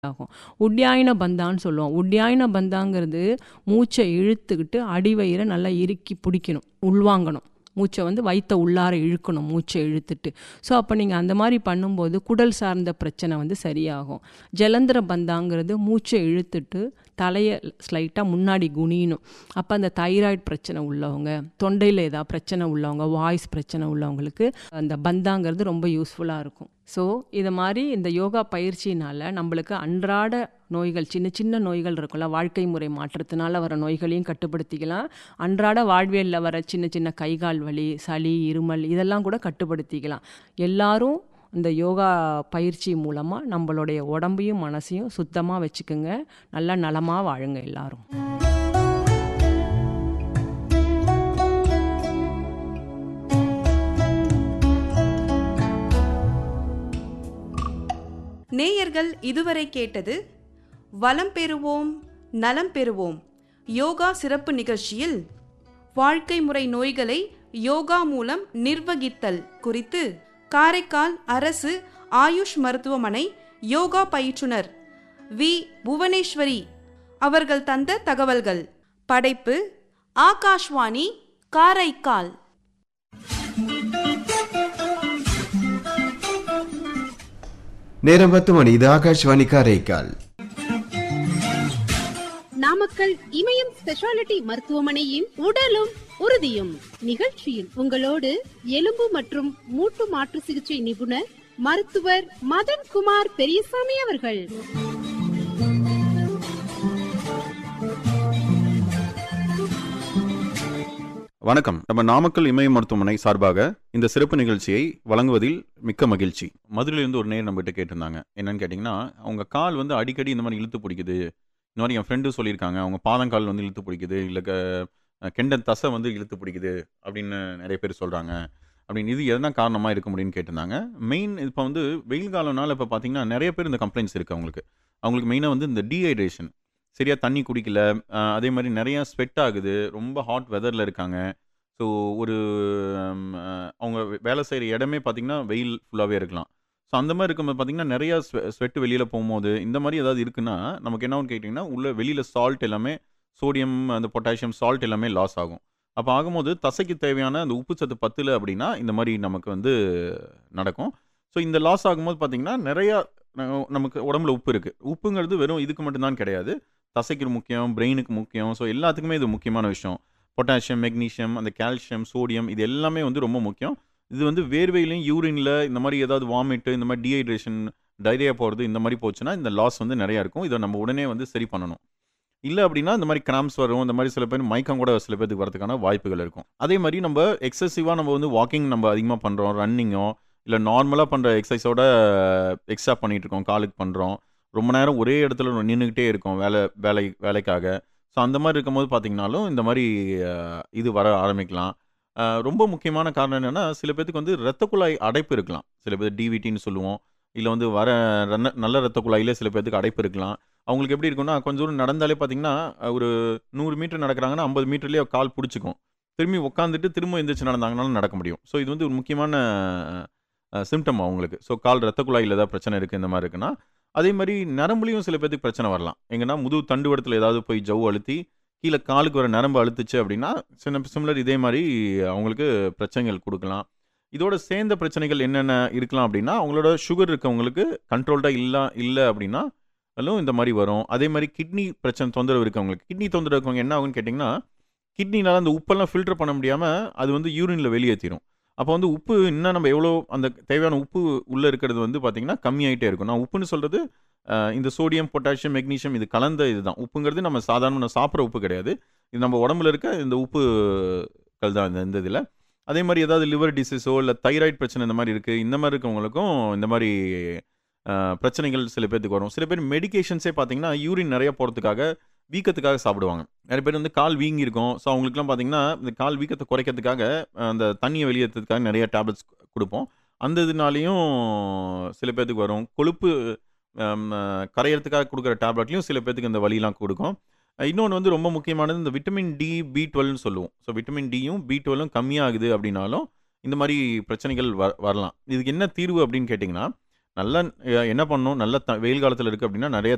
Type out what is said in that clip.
ஆகும். உட்யாயின பந்தான்னு சொல்லுவோம். உட்யாயின பந்தாங்கிறது மூச்சை இழுத்துக்கிட்டு அடிவயிறை நல்லா இறுக்கி பிடிக்கணும், உள்வாங்கணும். மூச்சை வயிற்றை உள்ளார இழுக்கணும், மூச்சை இழுத்துட்டு. ஸோ அப்போ நீங்கள் அந்த மாதிரி பண்ணும்போது குடல் சார்ந்த பிரச்சனை சரியாகும். ஜலந்திர பந்தாங்கிறது மூச்சை இழுத்துட்டு தலையை ஸ்லைட்டாக முன்னாடி குனியணும். அப்போ அந்த தைராய்டு பிரச்சனை உள்ளவங்க, தொண்டையில் ஏதாவது பிரச்சனை உள்ளவங்க, வாய்ஸ் பிரச்சனை உள்ளவங்களுக்கு அந்த பந்தாங்கிறது ரொம்ப யூஸ்ஃபுல்லாக இருக்கும். ஸோ இதை மாதிரி இந்த யோகா பயிற்சினால் நம்மளுக்கு அன்றாட நோய்கள், சின்ன சின்ன நோய்கள் இருக்குல்ல, வாழ்க்கை முறை மாற்றத்தினால வர நோய்களையும் கட்டுப்படுத்திக்கலாம். அன்றாட வாழ்வியலில் வர சின்ன சின்ன கைகால் வலி, சளி, இருமல் இதெல்லாம் கூட கட்டுப்படுத்திக்கலாம். எல்லாரும் இந்த யோகா பயிற்சி மூலமாக நம்மளுடைய உடம்பையும் மனசையும் சுத்தமாக வச்சுக்குங்க. நல்லா நலமாக வாழுங்க எல்லாரும். நேயர்கள் இதுவரை கேட்டது வளம் பெறுவோம் நலம் பெறுவோம் யோகா சிறப்பு நிகழ்ச்சியில் வாழ்க்கை முறை நோய்களை யோகா மூலம் நிர்வகித்தல் குறித்து காரைக்கால் அரசு ஆயுஷ் மருத்துவமனை யோகா பயிற்றுனர் வி. புவனேஸ்வரி அவர்கள் தந்த தகவல்கள். படைப்பு ஆகாஷ்வாணி காரைக்கால். நேரம் 10 மணி. இது ஆகாஷ்வாணி காரைக்கால். நாமக்கல் இமயம் ஸ்பெஷாலிட்டி மருத்துவமனையின் உடலும் உறுதியும் நிகழ்ச்சியில் உங்களோடு எலும்பு மற்றும் மூட்டு மாற்று சிகிச்சை நிபுணர் மருத்துவர் மதன்குமார் பெரியசாமி அவர்கள். வணக்கம். நம்ம நாமக்கல் இமய மருத்துவமனை சார்பாக இந்த சிறப்பு நிகழ்ச்சியை வழங்குவதில் மிக்க மகிழ்ச்சி. மதுரையிலிருந்து ஒரு நேரம் நம்மகிட்ட கேட்டிருந்தாங்க. என்னன்னு கேட்டிங்கன்னா, அவங்க கால் அடிக்கடி இந்த மாதிரி இழுத்து பிடிக்குது. இந்த மாதிரி என் ஃப்ரெண்டு சொல்லியிருக்காங்க, அவங்க பாதங்கால் இழுத்து பிடிக்குது, இல்லை கெண்டன் தசை இழுத்து பிடிக்குது அப்படின்னு நிறைய பேர் சொல்கிறாங்க. அப்படின்னு இது எதனா காரணமாக இருக்க முடியும்னு கேட்டிருந்தாங்க. மெயின் இப்போ வெயில் காலம்னால இப்போ பார்த்தீங்கன்னா நிறைய பேர் இந்த கம்ப்ளைண்ட்ஸ் இருக்குது. அவங்களுக்கு மெயினாக இந்த டீஹைட்ரேஷன், சரியாக தண்ணி குடிக்கல, அதே மாதிரி நிறையா ஸ்வெட் ஆகுது, ரொம்ப ஹாட் வெதரில் இருக்காங்க. ஸோ ஒரு அவங்க வேலை செய்கிற இடமே பார்த்திங்கன்னா வெயில் ஃபுல்லாகவே இருக்கலாம். ஸோ அந்த மாதிரி இருக்கும்போது பார்த்திங்கன்னா நிறையா ஸ்வெட்டு வெளியில் போகும்போது இந்த மாதிரி ஏதாவது இருக்குன்னா நமக்கு என்ன கேட்டிங்கன்னா, உள்ள வெளியில் சால்ட் எல்லாமே, சோடியம், அந்த பொட்டாசியம் சால்ட் எல்லாமே லாஸ் ஆகும். அப்போ ஆகும்போது தசைக்கு தேவையான அந்த உப்பு சத்து பத்தலை அப்படின்னா இந்த மாதிரி நமக்கு நடக்கும். ஸோ இந்த லாஸ் ஆகும்போது பார்த்திங்கன்னா நிறையா நமக்கு உடம்புல உப்பு இருக்குது. உப்புங்கிறது வெறும் இதுக்கு மட்டும்தான் கிடையாது, தசைக்கு முக்கியம், பிரெயினுக்கு முக்கியம். ஸோ எல்லாத்துக்குமே இது முக்கியமான விஷயம். பொட்டாசியம், மெக்னீஷியம், அந்த கால்சியம், சோடியம் இது எல்லாமே ரொம்ப முக்கியம். இது வேர்வையிலையும் யூரினில் இந்த மாதிரி ஏதாவது வாமிட்டு, இந்த மாதிரி டீஹைட்ரேஷன், டைரியா போகிறது இந்த மாதிரி போச்சுன்னா இந்த லாஸ் நிறையா இருக்கும். இதை நம்ம உடனே சரி பண்ணணும். இல்லை அப்படின்னா இந்த மாதிரி கிராம்ஸ் வரும், இந்த மாதிரி சில பேர் மயக்கம் கூட சில பேருக்கு வரதுக்கான வாய்ப்புகள் இருக்கும். அதே மாதிரி நம்ம எக்ஸசிவாக நம்ம வாக்கிங் நம்ம அதிகமாக பண்ணுறோம், ரன்னிங்கோ இல்லை நார்மலாக பண்ணுற எக்ஸசைஸோட எக்ஸ்ட்ரா பண்ணிகிட்டு இருக்கோம், காலுக்கு பண்ணுறோம், ரொம்ப நேரம் ஒரே இடத்துல நின்றுக்கிட்டே இருக்கோம் வேலைக்காக. ஸோ அந்த மாதிரி இருக்கும்போது பார்த்திங்கனாலும் இந்த மாதிரி இது வர ஆரம்பிக்கலாம். ரொம்ப முக்கியமான காரணம் என்னென்னா, சில பேருக்கு இரத்த குழாய் அடைப்பு இருக்கலாம். சில பேர் டிவிடின்னு சொல்லுவோம். இல்லை வர நல்ல இரத்த குழாயிலே சில பேருக்கு அடைப்பு இருக்கலாம். அவங்களுக்கு எப்படி இருக்குன்னா, கொஞ்சம் தூரம் நடந்தாலே பார்த்திங்கன்னா ஒரு 100 மீட்டர் நடக்கிறாங்கன்னா 50 மீட்டர்லேயே கால் பிடிச்சிக்கும். திரும்பி உட்காந்துட்டு திரும்ப எந்திரிச்சு நடந்தாங்கனாலும் நடக்க முடியும். ஸோ இது ஒரு முக்கியமான சிம்டம் அவங்களுக்கு. ஸோ கால் இரத்த குழாயில் ஏதாவது பிரச்சனை இருக்குது இந்த மாதிரி இருக்குன்னா, அதே மாதிரி நரம்புலையும் சில பேருக்கு பிரச்சனை வரலாம். எங்கன்னா முதுகு தண்டுவடத்தில் ஏதாவது போய் ஜவ்வு அழுத்தி கீழே காலுக்கு வர நரம்பு அழுத்துச்சு அப்படின்னா சிமிலர் இதே மாதிரி அவங்களுக்கு பிரச்சனைகள் கொடுக்கலாம். இதோட சேர்ந்த பிரச்சனைகள் என்னென்ன இருக்கலாம் அப்படின்னா, அவங்களோட சுகர் இருக்கவங்களுக்கு கண்ட்ரோல்டாக இல்லை அப்படின்னா இந்த மாதிரி வரும். அதே மாதிரி கிட்னி பிரச்சனை தொந்தரவு இருக்கவங்களுக்கு, கிட்னி தொந்தரவு இருக்கவங்க என்ன ஆகுன்னு கேட்டிங்கன்னா, கிட்னினால் அந்த உப்பெல்லாம் ஃபில்டர் பண்ண முடியாமல் அது யூரினில் வெளியேற்றிடும். அப்போ உப்பு இன்னும் நம்ம எவ்வளோ அந்த தேவையான உப்பு உள்ளே இருக்கிறது பார்த்திங்கன்னா கம்மியாகிட்டே இருக்கும். நான் உப்புன்னு சொல்கிறது இந்த சோடியம், பொட்டாசியம், மெக்னீஷியம் இது கலந்த இதுதான். உப்புங்கிறது நம்ம சாதாரண சாப்பிட்ற உப்பு கிடையாது. இது நம்ம உடம்புல இருக்க இந்த உப்புக்கள் தான் இந்த இதில். அதே மாதிரி ஏதாவது லிவர் டிசீஸோ இல்லை தைராய்டு பிரச்சனை இந்த மாதிரி இருக்குது, இந்த மாதிரி இருக்கவங்களுக்கும் இந்த மாதிரி பிரச்சனைகள் சில பேருக்கு வரும். சில பேர் மெடிகேஷன்ஸே பார்த்திங்கன்னா யூரின் நிறையா போகிறதுக்காக, வீக்கத்துக்காக சாப்பிடுவாங்க. நிறைய பேர் கால் வீங்கியிருக்கும். ஸோ அவங்களுக்குலாம் பார்த்திங்கன்னா இந்த கால் வீக்கத்தை குறைக்கிறதுக்காக அந்த தண்ணியை வெளியேற்றதுக்காக நிறைய டேப்லெட்ஸ் கொடுப்போம். அந்த இதனாலையும் சில பேர்த்துக்கு வரும். கொழுப்பு கரையிறதுக்காக கொடுக்குற டேப்லெட்லையும் சில பேர்த்துக்கு இந்த வலியெலாம் கொடுக்கும். இன்னொன்று ரொம்ப முக்கியமானது இந்த விட்டமின் டி, B12ன்னு சொல்லுவோம். ஸோ விட்டமின் டியும் B12ம் கம்மியாகுது அப்படின்னாலும் இந்த மாதிரி பிரச்சனைகள் வரலாம். இதுக்கு என்ன தீர்வு அப்படின்னு கேட்டிங்கன்னா, நல்லா என்ன பண்ணணும், நல்ல வெயில் காலத்தில் இருக்குது அப்படின்னா நிறைய